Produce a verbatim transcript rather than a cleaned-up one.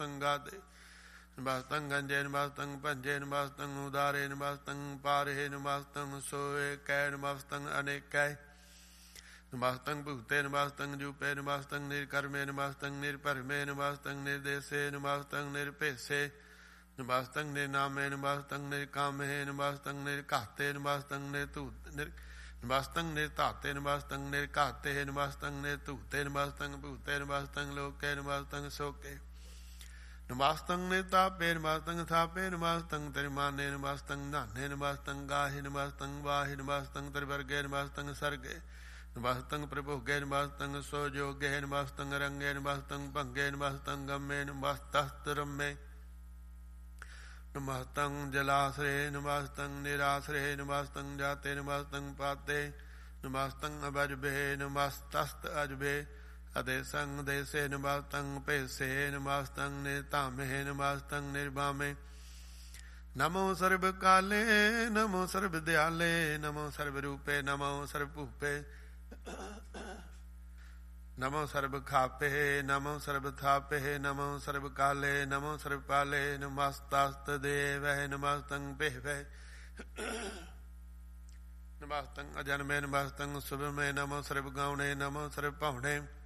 संगाते नमस्तं गंजे नमस्तं पंजे नमस्तं उदारे नमस्तं पारे नमस्तं सोए कै नमस्तं अनेकै नमस्तं भूते नमस्तं जूपे नमस्तं निर्कर्मे नमस्तं निर्परमे नमस्तं निर्देशे नमस्तं निर्पेशे नमस्तं निर्नामे नमस्तं निर्कामे नमस्तं निर्काते नमस्तं निर्तूत नमस्तं निर्ताते नमस्तं निर्काते नमस्तं निर्तूते नमस्तं भूते नमस्तं लोके नमस्तं शोके नमस्तं निर्तापे नमस्तं थापे नमस्तं त्रिमाने नमस्तं नाने नमस्तं गाहि नमस्तं वाहि नमस्तं त्रिवर्गे नमस्तं सर्गे नमस्तं प्रभुगे नमस्तं सोजोगे नमस्तं रंगे नमस्तं भंगे नमस्तं गम्मे नमस्तस्त्रम्मे नमस्तं जलाश्रये नमस्तं निराश्रये नमस्तं जाते नमस्तं पाते नमस्तं अबजभे नमस्तस्त अजभे अदेशं देशे नमस्तं पेशे नमस्तं निर्तामे नमस्तं निर्वामे नमो सर्वकाले नमो सर्वदयाले नमो सर्वरूपे नमो सर्वभूपे नमो सर्वखापे नमो सर्वथापे नमो सर्वकाले नमो सर्वपाले नमस्तास्तदेवै नमस्तं पेवै नमस्तं अजन्मे नमस्तं शुभमे नमो सर्वगौणे नमो सर्वपौणे